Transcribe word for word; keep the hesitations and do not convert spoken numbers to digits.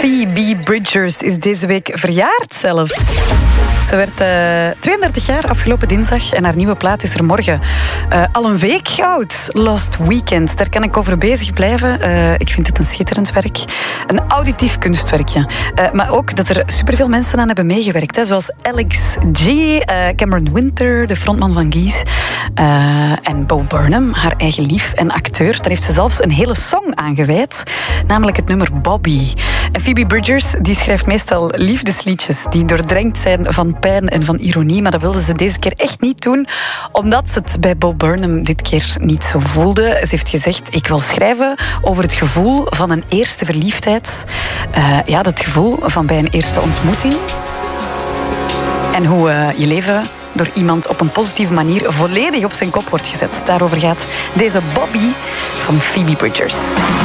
Phoebe Bridgers is deze week verjaard zelfs. Ze werd uh, tweeëndertig jaar afgelopen dinsdag en haar nieuwe plaat is er morgen uh, al een week oud. Lost Weekend, daar kan ik over bezig blijven. Uh, ik vind het een schitterend werk. Een auditief kunstwerkje. Uh, maar ook dat er superveel mensen aan hebben meegewerkt. Hè, zoals Alex G, uh, Cameron Winter, de frontman van Geese. Uh, en Bo Burnham, haar eigen lief en acteur. Daar heeft ze zelfs een hele song aan gewijd. Namelijk het nummer Bobby. En Phoebe Bridgers die schrijft meestal liefdesliedjes die doordrenkt zijn van pijn en van ironie, maar dat wilde ze deze keer echt niet doen, omdat ze het bij Bo Burnham dit keer niet zo voelde. Ze heeft gezegd, ik wil schrijven over het gevoel van een eerste verliefdheid. Uh, ja, dat gevoel van bij een eerste ontmoeting. En hoe uh, je leven door iemand op een positieve manier volledig op zijn kop wordt gezet. Daarover gaat deze Bobby van Phoebe Bridgers.